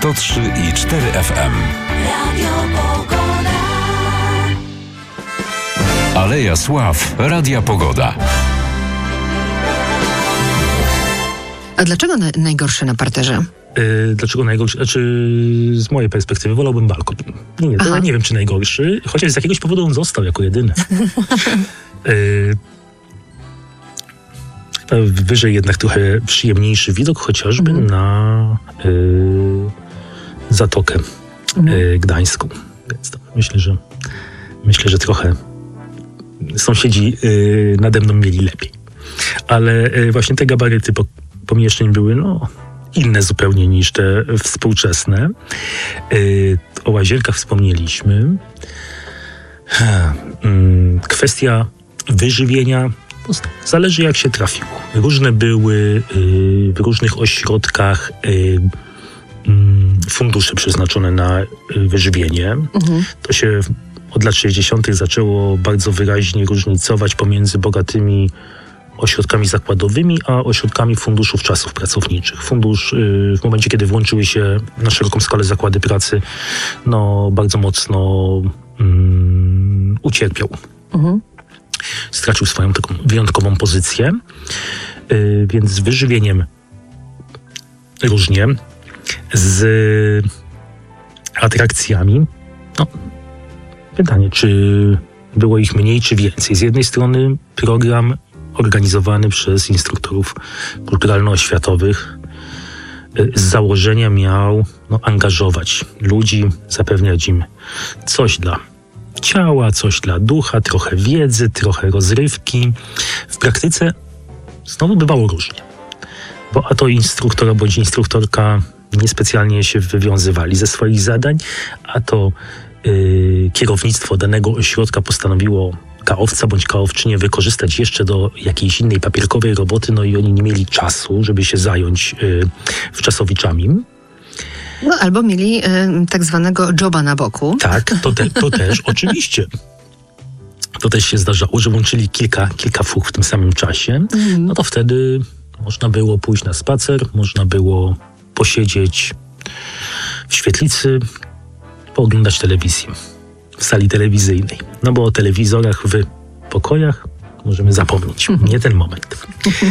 103,4 FM. Radio Pogoda. Aleja Sław, Radia Pogoda. A dlaczego najgorszy na parterze? Dlaczego najgorszy? Znaczy, z mojej perspektywy wolałbym balkon. Nie, to ja nie wiem, czy najgorszy, chociaż z jakiegoś powodu on został jako jedyny. Wyżej jednak trochę przyjemniejszy widok, chociażby na Zatokę Gdańską. Więc myślę, że trochę sąsiedzi nade mną mieli lepiej. Ale właśnie te gabaryty pomieszczeń były inne zupełnie niż te współczesne. O łazienkach wspomnieliśmy. Kwestia wyżywienia zależy, jak się trafiło. Różne były w różnych ośrodkach fundusze przeznaczone na wyżywienie. To się od lat 60. zaczęło bardzo wyraźnie różnicować pomiędzy bogatymi ośrodkami zakładowymi, a ośrodkami funduszów czasów pracowniczych. Fundusz w momencie, kiedy włączyły się na szeroką skalę zakłady pracy, bardzo mocno ucierpiał. Stracił swoją taką wyjątkową pozycję, więc z wyżywieniem różnie, z atrakcjami. Pytanie, czy było ich mniej, czy więcej? Z jednej strony program organizowany przez instruktorów kulturalno-oświatowych z założenia miał angażować ludzi, zapewniać im coś dla ciała, coś dla ducha, trochę wiedzy, trochę rozrywki. W praktyce znowu bywało różnie, bo a to instruktor bądź instruktorka niespecjalnie się wywiązywali ze swoich zadań, a to kierownictwo danego ośrodka postanowiło kaowca bądź kaowczynię wykorzystać jeszcze do jakiejś innej papierkowej roboty, i oni nie mieli czasu, żeby się zająć wczasowiczami. Albo mieli tak zwanego joba na boku. Tak, to też, oczywiście. To też się zdarzało, że łączyli kilka fuch w tym samym czasie. To wtedy można było pójść na spacer, można było posiedzieć w świetlicy, pooglądać telewizję w sali telewizyjnej. Bo o telewizorach w pokojach możemy zapomnieć. Nie ten moment.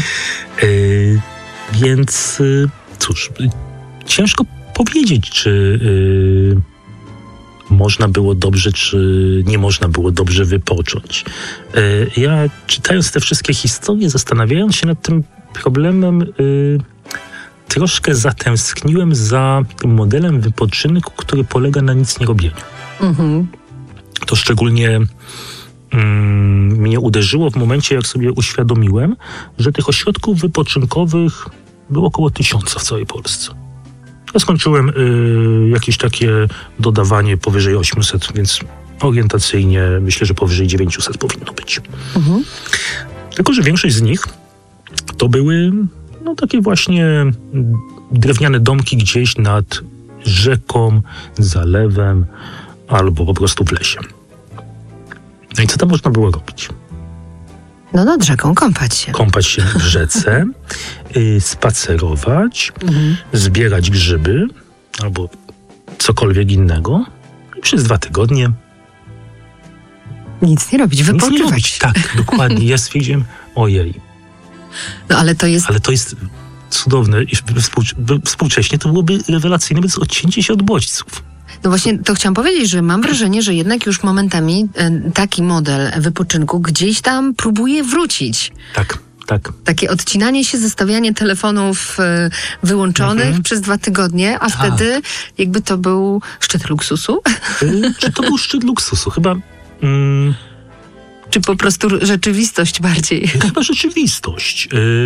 Więc cóż, ciężko powiedzieć, czy można było dobrze, czy nie można było dobrze wypocząć. Ja, czytając te wszystkie historie, zastanawiając się nad tym problemem, troszkę zatęskniłem za modelem wypoczynku, który polega na nic nie robieniu. To szczególnie mnie uderzyło w momencie, jak sobie uświadomiłem, że tych ośrodków wypoczynkowych było około 1000 w całej Polsce. Ja skończyłem jakieś takie dodawanie powyżej 800, więc orientacyjnie myślę, że powyżej 900 powinno być. Tylko że większość z nich to były takie właśnie drewniane domki gdzieś nad rzeką, zalewem albo po prostu w lesie. I co tam można było robić? Nad rzeką kąpać się. Kąpać się w rzece, spacerować, zbierać grzyby albo cokolwiek innego i przez 2 tygodnie nic nie robić, wypoczywać. Nic nie robić, tak, dokładnie. Ja stwierdziłem, ojej. Ale to jest cudowne i współcześnie to byłoby rewelacyjne, bez odcięcie się od bodźców. Właśnie to chciałam powiedzieć, że mam wrażenie, że jednak już momentami taki model wypoczynku gdzieś tam próbuje wrócić. Tak. Takie odcinanie się, zostawianie telefonów wyłączonych przez 2 tygodnie, a wtedy jakby to był szczyt luksusu? Czy to był szczyt luksusu? Chyba... Czy po prostu rzeczywistość bardziej? Chyba rzeczywistość.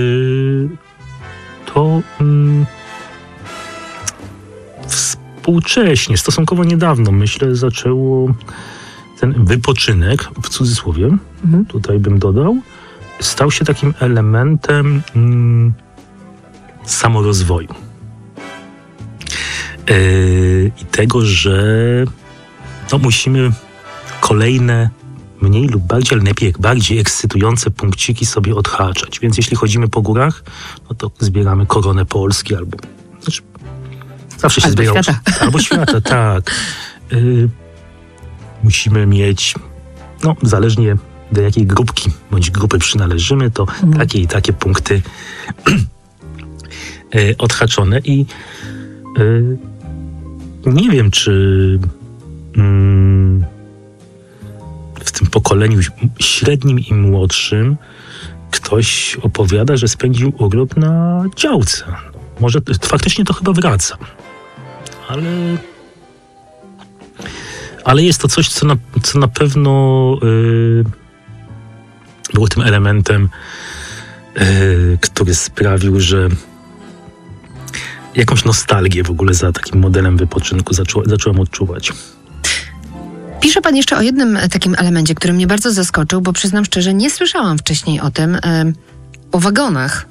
To współcześnie, stosunkowo niedawno, myślę, zaczęło ten wypoczynek, w cudzysłowie, tutaj bym dodał, stał się takim elementem samorozwoju. I tego, że musimy kolejne mniej lub bardziej, ale najlepiej bardziej ekscytujące punkciki sobie odhaczać. Więc jeśli chodzimy po górach, to zbieramy koronę Polski albo Zawsze się zbierało. Albo świata, tak. Musimy mieć, zależnie do jakiej grupki bądź grupy przynależymy, to takie i takie punkty odhaczone i nie wiem, czy w tym pokoleniu średnim i młodszym ktoś opowiada, że spędził urlop na działce. Może faktycznie to chyba wraca. Ale jest to coś, co na pewno było tym elementem, który sprawił, że jakąś nostalgię w ogóle za takim modelem wypoczynku zacząłem odczuwać. Pisze pan jeszcze o jednym takim elemencie, który mnie bardzo zaskoczył, bo przyznam szczerze, nie słyszałam wcześniej o tym, o wagonach.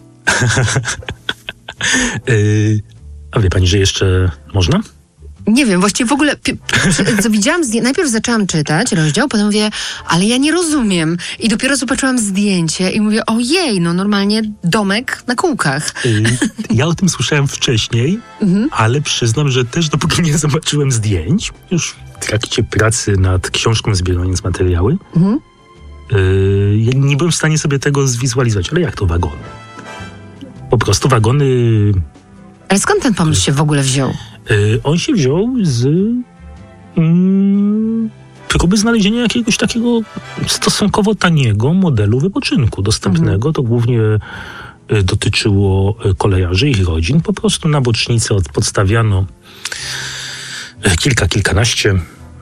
A wie pani, że jeszcze można? Nie wiem, właściwie w ogóle co widziałam, najpierw zaczęłam czytać rozdział, potem mówię, ale ja nie rozumiem. I dopiero zobaczyłam zdjęcie i mówię, ojej, normalnie domek na kółkach. Ja o tym słyszałem wcześniej, ale przyznam, że też dopóki nie zobaczyłem zdjęć, już w trakcie pracy nad książką, zbierając materiały, ja nie byłem w stanie sobie tego zwizualizować. Ale jak to wagony? Po prostu wagony... Ale skąd ten pomysł się w ogóle wziął? On się wziął z próby znalezienia jakiegoś takiego stosunkowo taniego modelu wypoczynku dostępnego. To głównie dotyczyło kolejarzy i ich rodzin. Po prostu na bocznicę podstawiano kilkanaście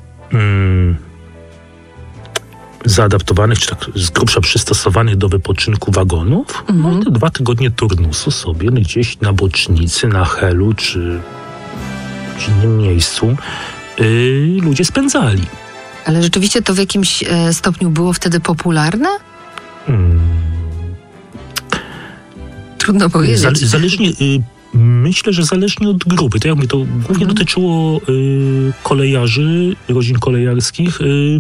zaadaptowanych, czy tak z grubsza przystosowanych do wypoczynku wagonów. I te 2 tygodnie turnusu sobie gdzieś na bocznicy, na Helu, czy w innym miejscu ludzie spędzali. Ale rzeczywiście to w jakimś stopniu było wtedy popularne? Trudno powiedzieć. Myślę, że zależnie od grupy. To jak mówię, to głównie dotyczyło kolejarzy, rodzin kolejarskich.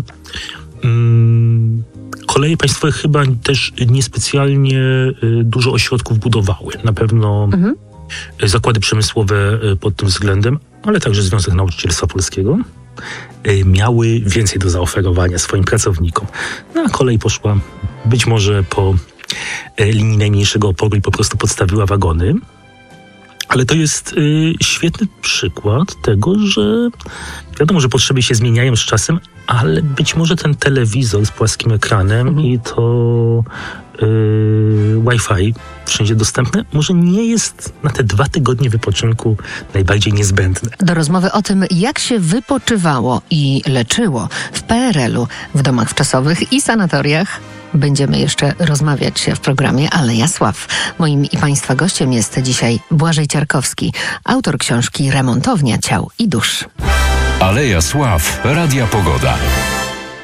Koleje państwowe chyba też niespecjalnie dużo ośrodków budowały. Na pewno zakłady przemysłowe pod tym względem, ale także Związek Nauczycielstwa Polskiego miały więcej do zaoferowania swoim pracownikom. A kolej poszła być może po linii najmniejszego oporu i po prostu podstawiła wagony. Ale to jest świetny przykład tego, że wiadomo, że potrzeby się zmieniają z czasem, ale być może ten telewizor z płaskim ekranem i to Wi-Fi wszędzie dostępne może nie jest na te 2 tygodnie wypoczynku najbardziej niezbędne. Do rozmowy o tym, jak się wypoczywało i leczyło w PRL-u, w domach wczasowych i sanatoriach, będziemy jeszcze rozmawiać w programie Aleja Sław. Moim i Państwa gościem jest dzisiaj Błażej Ciarkowski, autor książki Remontownia ciał i dusz. Aleja Sław, Radia Pogoda.